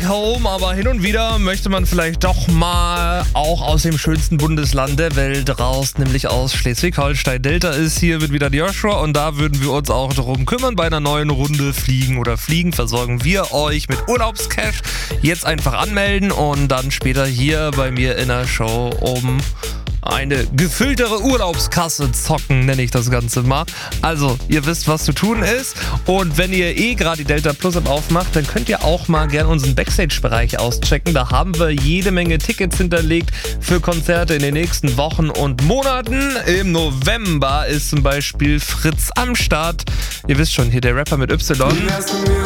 home, aber hin und wieder möchte man vielleicht doch mal auch aus dem schönsten Bundesland der Welt raus, nämlich aus Schleswig-Holstein. Delta ist hier, wird wieder Joshua und da würden wir uns auch darum kümmern. Bei einer neuen Runde Fliegen versorgen wir euch mit Urlaubscash. Jetzt einfach anmelden und dann später hier bei mir in der Show um eine gefülltere Urlaubskasse zocken, nenne ich das Ganze mal. Also, ihr wisst, was zu tun ist. Und wenn ihr gerade die Delta Plus App aufmacht, dann könnt ihr auch mal gerne unseren Backstage-Bereich auschecken. Da haben wir jede Menge Tickets hinterlegt für Konzerte in den nächsten Wochen und Monaten. Im November ist zum Beispiel Fritz am Start. Ihr wisst schon, hier der Rapper mit Y.